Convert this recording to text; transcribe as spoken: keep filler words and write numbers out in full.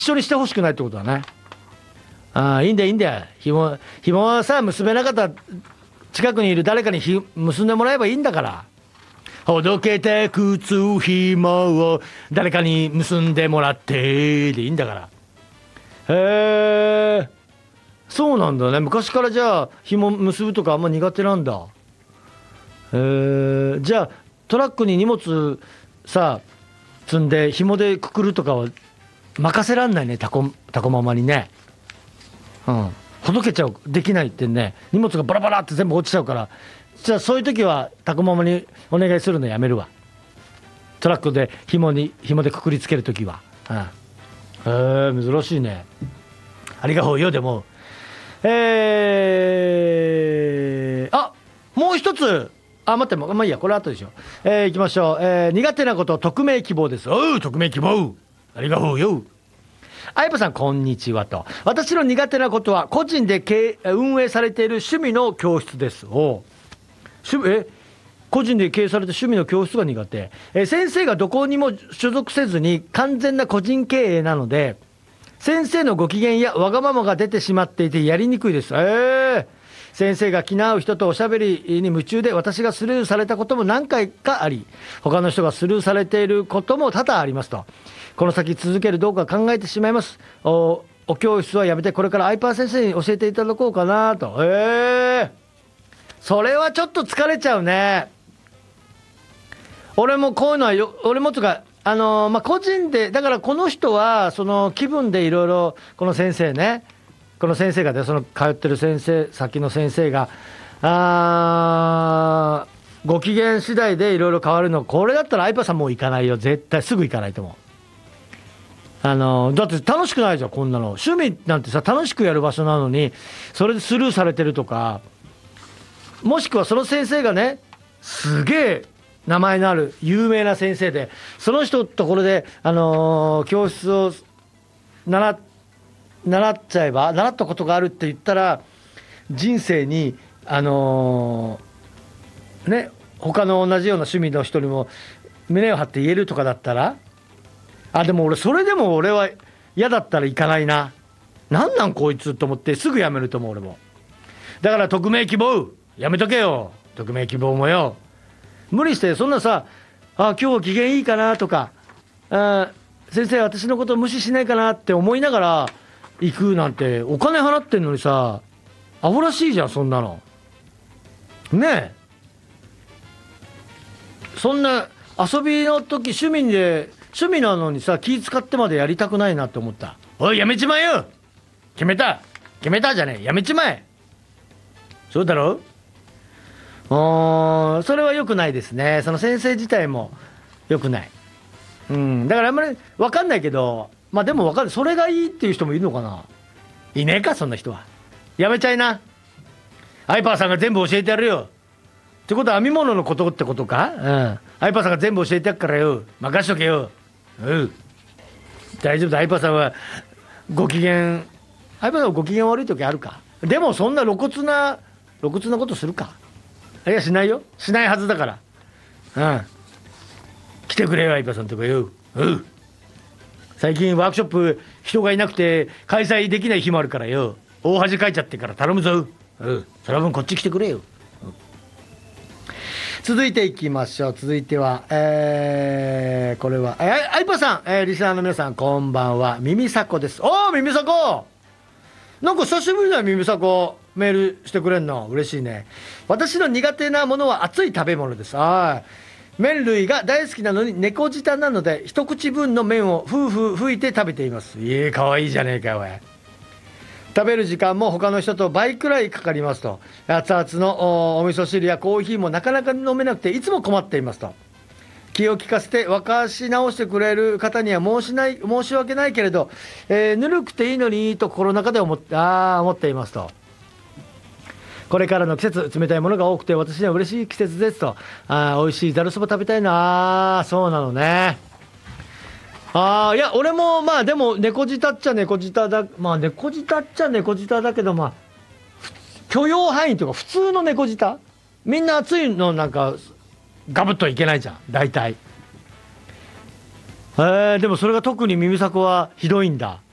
緒にしてほしくないってことだね。ああ、いいんだよいいんだよ。紐紐はさ結べなかったら近くにいる誰かにひ結んでもらえばいいんだから。ほどけた靴紐を誰かに結んでもらってでいいんだから。へえ、そうなんだね。昔からじゃあ紐結ぶとかあんま苦手なんだ。へえ、じゃあトラックに荷物さ積んで紐でくくるとかは任せらんないね、タコタコママにね。うん、ほどけちゃう、できないってね、荷物がバラバラって全部落ちちゃうから。じゃあそういう時はタコママにお願いするのやめるわ。トラックで紐に紐でくくりつける時は。うん、へえ、珍しいね。ありがとうよ。でもえー、あ、もう一つ。あ、待って、まあいいや、これ後でしょ。えー、いきましょう。えー、苦手なこと匿名希望です。おう、匿名希望。ありがとうよ。あやぱさんこんにちはと。私の苦手なことは個人で経運営されている趣味の教室です。お趣え個人で経営されて趣味の教室が苦手。え先生がどこにも所属せずに完全な個人経営なので、先生のご機嫌やわがままが出てしまっていてやりにくいです。えー、先生が気の合う人とおしゃべりに夢中で私がスルーされたことも何回かあり、他の人がスルーされていることも多々ありますと。この先続けるどうか考えてしまいます。 お, お教室はやめてこれからアイパー先生に教えていただこうかなと。えー、それはちょっと疲れちゃうね。俺もこういうのはよ、俺もとかあのー、まあ個人でだから、この人はその気分でいろいろ、この先生ね、この先生がで、その通ってる先生、先の先生があご機嫌次第でいろいろ変わるの。これだったらアイパーさんもう行かないよ、絶対すぐ行かないと思う。あのー、だって楽しくないじゃんこんなの。趣味なんてさ、楽しくやる場所なのにそれでスルーされてるとか、もしくはその先生がねすげえ名前のある有名な先生で、その人のところで、あのー、教室を習, 習っちゃえば習ったことがあるって言ったら、人生にあのー、ね他の同じような趣味の人にも胸を張って言えるとかだったら、あ、でも俺それでも俺は嫌だったら行かないな。なんなんこいつと思ってすぐ辞めると思う俺も。だから匿名希望やめとけよ。匿名希望もよ、無理してそんなさ、あ今日は機嫌いいかなとか、あ先生私のこと無視しないかなって思いながら行くなんて、お金払ってんのにさ、アホらしいじゃんそんなのね。えそんな遊びの時趣味で趣味なのにさ、気使ってまでやりたくないなって思った。おいやめちまえよ。決めた決めたじゃねえ、やめちまえ。そうだろ。おそれは良くないですね。その先生自体も良くない。うん、だからあんまり分かんないけど、まあでも分かる、それがいいっていう人もいるのかな。いねえかそんな人は。やめちゃいな。アイパーさんが全部教えてやるよ。ってことは編み物のことってことか。うん、アイパーさんが全部教えてやっからよ、任しとけよ。うん、大丈夫だ。アイパーさんはご機嫌、アイパーさんはご機嫌悪い時あるか。でもそんな露骨な露骨なことするか。いやしないよ、しないはずだから。うん、来てくれよアイパーさんとかよ。うん、最近ワークショップ人がいなくて開催できない日もあるからよ、大恥かいちゃってから頼むぞ。うん、その分こっち来てくれよ。うん、続いていきましょう。続いては、えー、これはアイパーさん、えー、リスナーの皆さんこんばんは、耳さこです。おー耳さこ、なんか久しぶりだよ耳さこ、メールしてくれんの嬉しいね。私の苦手なものは熱い食べ物です。はい、麺類が大好きなのに猫舌なので一口分の麺をふうふう吹いて食べています。いえかわいいじゃねえかおい。食べる時間も他の人と倍くらいかかりますと。熱々の お, お味噌汁やコーヒーもなかなか飲めなくていつも困っていますと。気を利かせて沸かし直してくれる方には申しない申し訳ないけれど、えー、ぬるくていいのにと心の中で思ってあ思っていますと。これからの季節冷たいものが多くて私には嬉しい季節ですと。あ美味しいざるそば食べたいなあ。そうなのね。あいや俺もまあでも猫舌っちゃ猫舌だ。まあ猫舌っちゃ猫舌だけど、まあ許容範囲というか普通の猫舌、みんな熱いのなんかガブッといけないじゃん大体。えー、でもそれが特に耳さこはひどいんだ。